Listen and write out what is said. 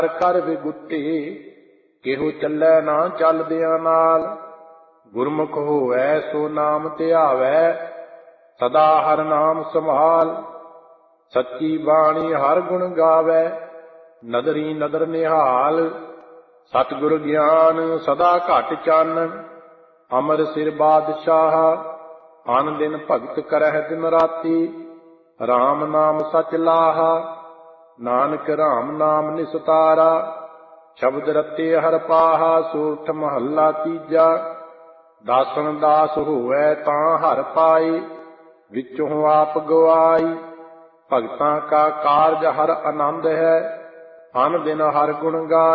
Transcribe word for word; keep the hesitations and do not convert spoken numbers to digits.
ਕਰ ਵਿਗੁੱਟੇ, ਕਿਹੋ ਚੱਲੈ ਨਾ ਚੱਲਦਿਆਂ ਨਾਲ। ਗੁਰਮੁਖ ਹੋਵੈ ਸੋ ਨਾਮ ਧਿਆਵੈ, ਸਦਾ ਹਰ ਨਾਮ ਸੰਭਾਲ। ਸੱਚੀ ਬਾਣੀ ਹਰ ਗੁਣ ਗਾਵੈ, ਨਦਰੀ ਨਦਰ ਨਿਹਾਲ। ਸਤਿਗੁਰ ਗਿਆਨ ਸਦਾ ਘਟ ਚੰਨ, ਅਮਰ ਸਿਰ ਬਾਦਸ਼ਾਹ। ਅਨ ਦਿਨ ਭਗਤ ਕਰਹਿ ਦਿਨ ਰਾਤੀ, ਰਾਮ ਨਾਮ ਸਚ ਲਾਹਾ। ਨਾਨਕ ਰਾਮ ਨਾਮ ਨਿਸਤਾਰਾ, ਸ਼ਬਦ ਰਤੇ ਹਰ ਪਾਹਾ। ਸੂਰਠ ਮਹੱਲਾ ਤੀਜਾ। ਦਾਸਨ ਦਾਸ ਹੋਵੈ ਤਾਂ ਹਰ ਪਾਈ, ਵਿੱਚੋਂ ਆਪ ਗਵਾਈ। ਭਗਤਾਂ ਕਾ ਕਾਰਜ ਹਰ ਆਨੰਦ ਹੈ, ਅਨ ਦਿਨ ਹਰ ਗੁਣ ਗਾਈ।